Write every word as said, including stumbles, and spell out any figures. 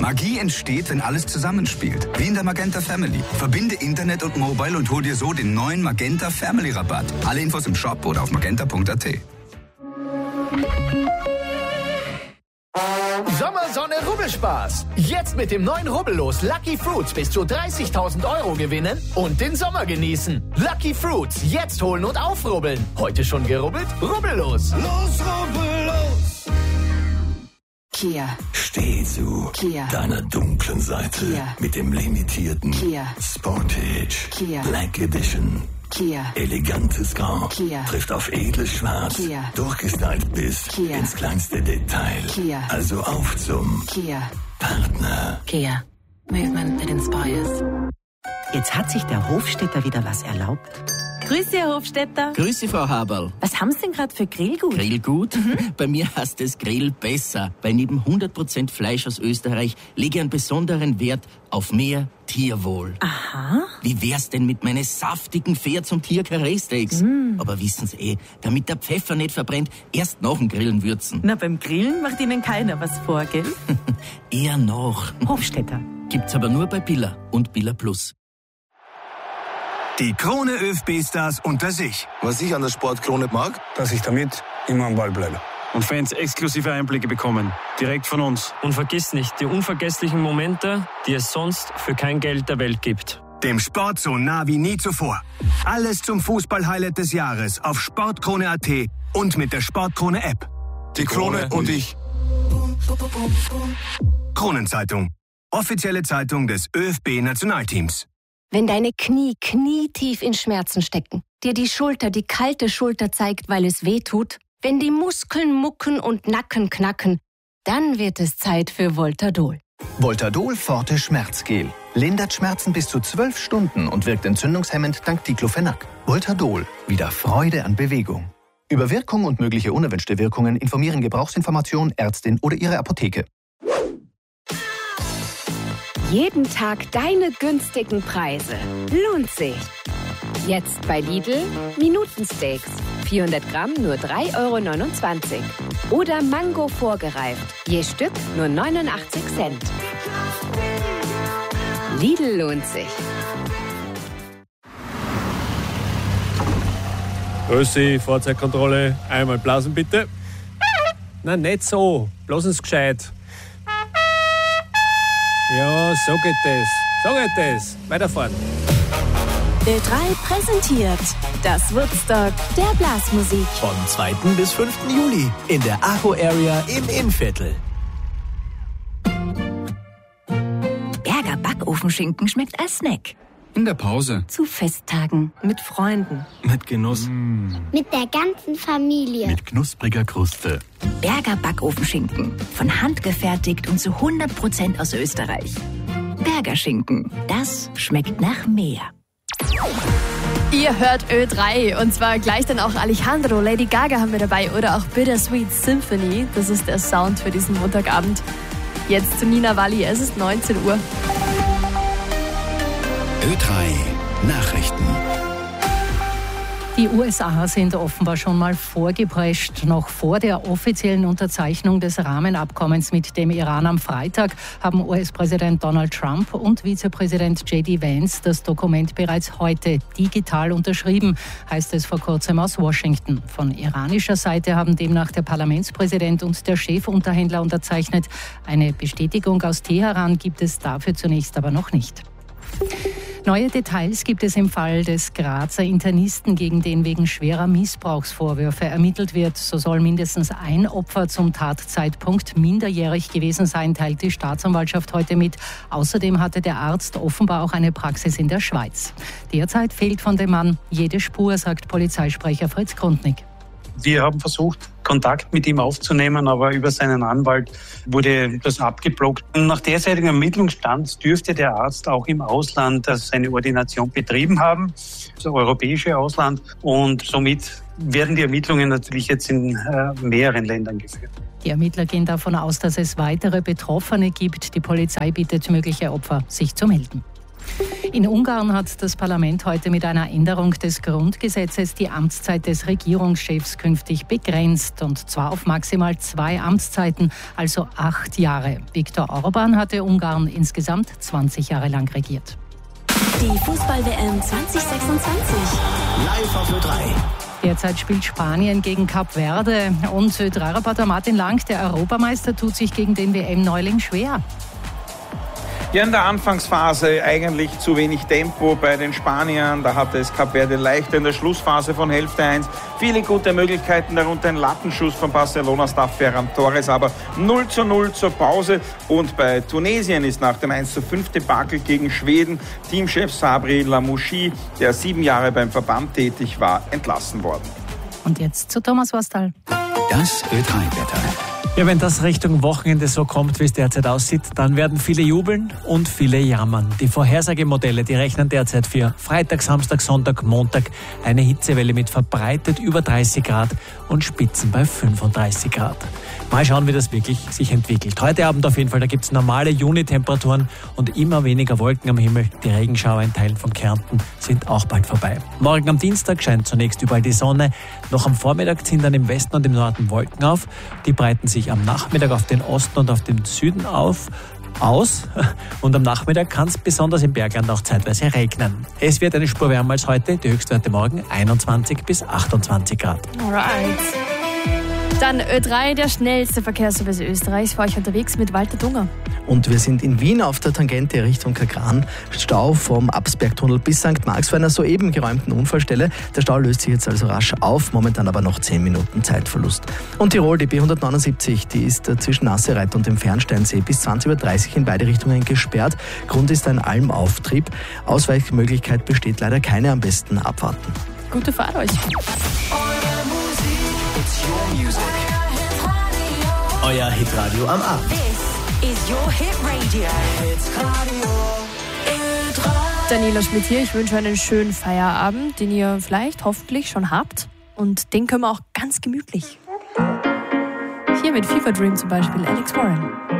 Magie entsteht, wenn alles zusammenspielt. Wie in der Magenta Family. Verbinde Internet und Mobile und hol dir so den neuen Magenta Family Rabatt. Alle Infos im Shop oder auf magenta punkt a t. Sommersonne Rubbelspaß. Jetzt mit dem neuen Rubbellos Lucky Fruits bis zu dreißigtausend Euro gewinnen und den Sommer genießen. Lucky Fruits, jetzt holen und aufrubbeln. Heute schon gerubbelt? Rubbellos. Los, rubbellos. Kia. Steh zu Kia. deiner dunklen Seite Kia. mit dem limitierten Kia. Sportage Kia. Black Edition. Kia. Elegantes Grau Kia. trifft auf edles Schwarz, Kia. durchgestylt bis Kia. ins kleinste Detail. Kia. Also auf zum Kia. Partner. Kia. Movement that inspires. Jetzt hat sich der Hofstädter wieder was erlaubt. Grüß Sie, Herr Hofstädter. Grüß Sie, Frau Haberl. Was haben Sie denn gerade für Grillgut? Grillgut? Mhm. Bei mir heißt es Grill besser, weil neben hundert Prozent Fleisch aus Österreich lege ich einen besonderen Wert auf mehr Tierwohl. Aha. Wie wär's denn mit meinen saftigen Pferd- und Tier-Karree-Steaks? Mm. Aber wissen Sie eh, damit der Pfeffer nicht verbrennt, erst nach dem Grillen würzen. Na, beim Grillen macht Ihnen keiner was vor, gell? Eher noch. Hofstädter. Gibt's aber nur bei Billa und Billa Plus. Die Krone ÖFB-Stars unter sich. Was ich an der Sportkrone mag, dass ich damit immer am Ball bleibe. Und Fans exklusive Einblicke bekommen. Direkt von uns. Und vergiss nicht, die unvergesslichen Momente, die es sonst für kein Geld der Welt gibt. Dem Sport so nah wie nie zuvor. Alles zum Fußball-Highlight des Jahres auf sportkrone punkt a t und mit der Sportkrone-App. Die Krone und ich. Kronenzeitung. Offizielle Zeitung des ÖFB-Nationalteams. Wenn deine Knie knietief in Schmerzen stecken, dir die Schulter die kalte Schulter zeigt, weil es weh tut, wenn die Muskeln mucken und Nacken knacken, dann wird es Zeit für Voltadol. Voltadol Forte Schmerzgel. Lindert Schmerzen bis zu zwölf Stunden und wirkt entzündungshemmend dank Diclofenac. Voltadol. Wieder Freude an Bewegung. Über Wirkung und mögliche unerwünschte Wirkungen informieren Gebrauchsinformation, Ärztin oder Ihre Apotheke. Jeden Tag deine günstigen Preise. Lohnt sich. Jetzt bei Lidl Minutensteaks. vierhundert Gramm nur drei Euro neunundzwanzig. Oder Mango vorgereift. Je Stück nur neunundachtzig Cent. Lidl lohnt sich. Grüß Sie, Fahrzeugkontrolle. Einmal blasen bitte. Nein, nicht so. Blasen Sie gescheit. Ja, so geht das. So geht das. Weiterfahren. Ö drei präsentiert das Woodstock der Blasmusik. Vom zweiten bis fünften Juli in der Arco Area im Innviertel. Berger Backofenschinken schmeckt als Snack. In der Pause. Zu Festtagen. Mit Freunden. Mit Genuss. Mm. Mit der ganzen Familie. Mit knuspriger Kruste. Berger Backofenschinken. Von Hand gefertigt und zu hundert Prozent aus Österreich. Berger Schinken. Das schmeckt nach mehr. Ihr hört Ö drei und zwar gleich dann auch Alejandro, Lady Gaga haben wir dabei oder auch Bittersweet Symphony. Das ist der Sound für diesen Montagabend. Jetzt zu Nina Walli, es ist neunzehn Uhr. Ö drei Nachrichten. Die U S A sind offenbar schon mal vorgeprescht. Noch vor der offiziellen Unterzeichnung des Rahmenabkommens mit dem Iran am Freitag haben U S-Präsident Donald Trump und Vizepräsident J D Vance das Dokument bereits heute digital unterschrieben, heißt es vor kurzem aus Washington. Von iranischer Seite haben demnach der Parlamentspräsident und der Chefunterhändler unterzeichnet. Eine Bestätigung aus Teheran gibt es dafür zunächst aber noch nicht. Neue Details gibt es im Fall des Grazer Internisten, gegen den wegen schwerer Missbrauchsvorwürfe ermittelt wird. So soll mindestens ein Opfer zum Tatzeitpunkt minderjährig gewesen sein, teilt die Staatsanwaltschaft heute mit. Außerdem hatte der Arzt offenbar auch eine Praxis in der Schweiz. Derzeit fehlt von dem Mann jede Spur, sagt Polizeisprecher Fritz Grundnig. Wir haben versucht, Kontakt mit ihm aufzunehmen, aber über seinen Anwalt wurde das abgeblockt. Nach derzeitigem Ermittlungsstand dürfte der Arzt auch im Ausland seine Ordination betrieben haben, das europäische Ausland. Und somit werden die Ermittlungen natürlich jetzt in äh, mehreren Ländern geführt. Die Ermittler gehen davon aus, dass es weitere Betroffene gibt. Die Polizei bittet mögliche Opfer, sich zu melden. In Ungarn hat das Parlament heute mit einer Änderung des Grundgesetzes die Amtszeit des Regierungschefs künftig begrenzt. Und zwar auf maximal zwei Amtszeiten, also acht Jahre. Viktor Orbán hatte Ungarn insgesamt zwanzig Jahre lang regiert. Die Fußball-W M zwanzig sechsundzwanzig. Live auf Ö drei. Derzeit spielt Spanien gegen Kap Verde. Und Ö drei Reporter Martin Lang, der Europameister, tut sich gegen den W M-Neuling schwer. Ja, in der Anfangsphase eigentlich zu wenig Tempo bei den Spaniern. Da hatte es Kap Verde leichter in der Schlussphase von Hälfte eins. Viele gute Möglichkeiten, darunter ein Lattenschuss von Barcelona-Star Ferran Torres, aber null zu null zur Pause. Und bei Tunesien ist nach dem eins zu fünf Debakel gegen Schweden Teamchef Sabri Lamouchi, der sieben Jahre beim Verband tätig war, entlassen worden. Und jetzt zu Thomas Wastal. Das Ö drei Wetter. Ja, wenn das Richtung Wochenende so kommt, wie es derzeit aussieht, dann werden viele jubeln und viele jammern. Die Vorhersagemodelle, die rechnen derzeit für Freitag, Samstag, Sonntag, Montag eine Hitzewelle mit verbreitet über dreißig Grad und Spitzen bei fünfunddreißig Grad. Mal schauen, wie das wirklich sich entwickelt. Heute Abend auf jeden Fall, da gibt es normale Juni-Temperaturen und immer weniger Wolken am Himmel. Die Regenschauer in Teilen von Kärnten sind auch bald vorbei. Morgen am Dienstag scheint zunächst überall die Sonne. Noch am Vormittag ziehen dann im Westen und im Norden Wolken auf. Die breiten sich am Nachmittag auf den Osten und auf den Süden auf. aus und am Nachmittag kann es besonders im Bergland auch zeitweise regnen. Es wird eine Spur wärmer als heute, die Höchstwerte morgen einundzwanzig bis achtundzwanzig Grad. Alright. Dann Ö drei, der schnellste Verkehrsservice Österreichs, für euch unterwegs mit Walter Dunger. Und wir sind in Wien auf der Tangente Richtung Kagran. Stau vom Absbergtunnel bis Sankt Marx vor einer soeben geräumten Unfallstelle. Der Stau löst sich jetzt also rasch auf, momentan aber noch zehn Minuten Zeitverlust. Und Tirol, die B hundertneunundsiebzig, die ist zwischen Nassereit und dem Fernsteinsee bis zwanzig Uhr dreißig in beide Richtungen gesperrt. Grund ist ein Almauftrieb. Ausweichmöglichkeit besteht leider keine, am besten abwarten. Gute Fahrt euch. Euer Hitradio am Abend. This is your Hit Radio. Daniela Schmidt hier, ich wünsche einen schönen Feierabend, den ihr vielleicht hoffentlich schon habt. Und den können wir auch ganz gemütlich. Hier mit Fever Dream zum Beispiel, Alex Warren.